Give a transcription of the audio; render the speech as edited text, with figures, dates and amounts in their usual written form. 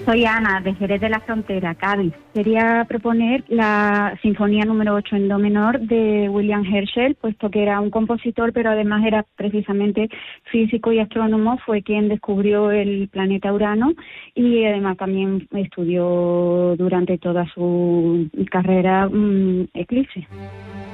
Soy Ana, de Jerez de la Frontera, Cádiz. Quería proponer la Sinfonía número 8 en Do menor de William Herschel, puesto que era un compositor, pero además era precisamente físico y astrónomo, fue quien descubrió el planeta Urano y además también estudió durante toda su carrera eclipses.